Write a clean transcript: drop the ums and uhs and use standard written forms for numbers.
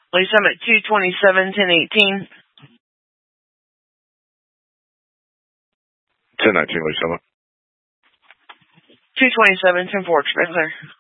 Lee Summit 227-1018. 1019 Lee Summit. 227-10 Forks, clear.